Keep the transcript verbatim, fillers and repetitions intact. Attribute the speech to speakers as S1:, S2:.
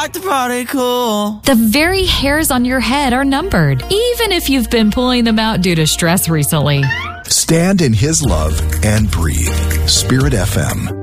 S1: like to party cool.
S2: The very hairs on your head are numbered, even if you've been pulling them out due to stress recently.
S3: Stand in His love and breathe. Spirit F M.